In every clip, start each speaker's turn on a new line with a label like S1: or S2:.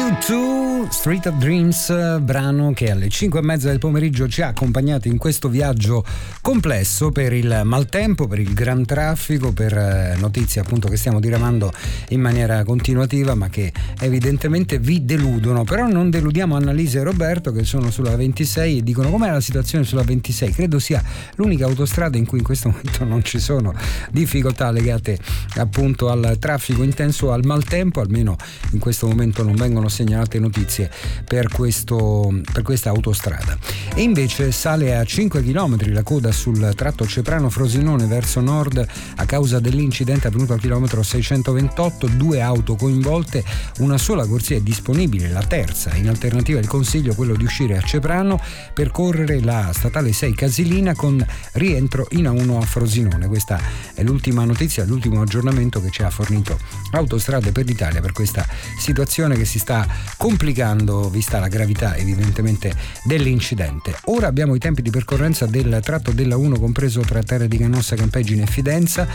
S1: U2, Street of Dreams, brano che alle 5:30 del pomeriggio ci ha accompagnati in questo viaggio complesso per il maltempo, per il gran traffico, per notizie appunto che stiamo diramando in maniera continuativa ma che evidentemente vi deludono. Però non deludiamo Annalisa e Roberto che sono sulla 26 e dicono: com'è la situazione sulla 26? Credo sia l'unica autostrada in cui in questo momento non ci sono difficoltà legate appunto al traffico intenso, al maltempo, almeno in questo momento non vengono segnalate notizie per questa autostrada. E invece sale a 5 km la coda sul tratto Ceprano-Frosinone verso nord a causa dell'incidente avvenuto al chilometro 628, 2 auto coinvolte, una sola corsia è disponibile, la terza. In alternativa il consiglio è quello di uscire a Ceprano, percorrere la statale 6 Casilina con rientro in A1 a Frosinone. Questa è l'ultima notizia, l'ultimo aggiornamento che ci ha fornito Autostrade per l'Italia per questa situazione che si sta complicando vista la gravità evidentemente dell'incidente. Ora abbiamo i tempi di percorrenza del tratto della 1 compreso tra Terre di Canossa, Campeggine e Fidenza,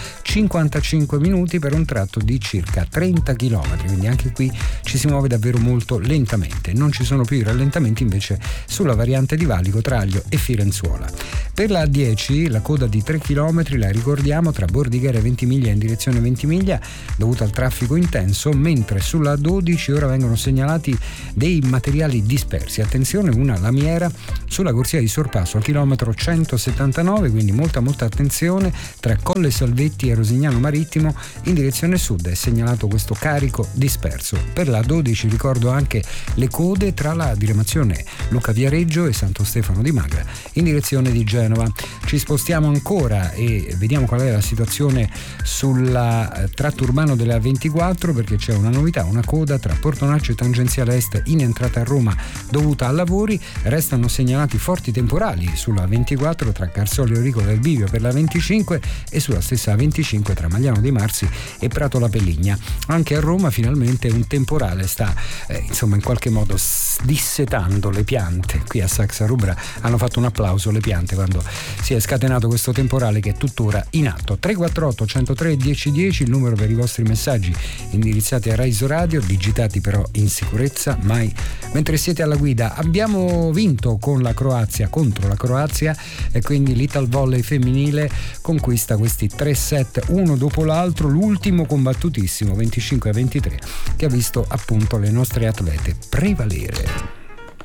S1: 55 minuti per un tratto di circa 30 km, quindi anche qui ci si muove davvero molto lentamente. Non ci sono più i rallentamenti invece sulla variante di Valico, Traglio e Firenzuola. Per la A10 la coda di 3 km, la ricordiamo, tra Bordighera e Ventimiglia in direzione Ventimiglia dovuta al traffico intenso, mentre sulla A12 ora vengono segnalati dei materiali dispersi. Attenzione, una lamiera sulla corsia di sorpasso al chilometro 179, quindi molta attenzione tra Colle Salvetti e Rosignano Marittimo in direzione sud. È segnalato questo carico disperso. Per la A12 ricordo anche le code tra la diramazione Luca Viareggio e Santo Stefano di Magra in direzione di Genova. Ci spostiamo ancora e vediamo qual è la situazione sulla tratto urbano della 24 perché c'è una novità, una coda tra Portonaccio e tangenziale est in entrata a Roma dovuta a lavori. Restano segnalati forti temporali sulla 24 tra Carsoli e Eurico del Bivio per la 25 e sulla stessa 25 tra Magliano dei Marsi e Prato La Pelligna. Anche a Roma finalmente un temporale sta in qualche modo dissetando le piante. Qui a Saxa Rubra hanno fatto un applauso le piante quando si è scatenato questo temporale che è tuttora in atto. 348 103 1010 il numero per i vostri messaggi indirizzati a Rai Radio, digitati però in sicurezza mai mentre siete alla guida. Abbiamo vinto con la Croazia, contro la Croazia, e quindi l'Ital Volley femminile conquista questi 3 set uno dopo l'altro, l'ultimo combattutissimo 25-23 che ha visto appunto le nostre atlete prevalere.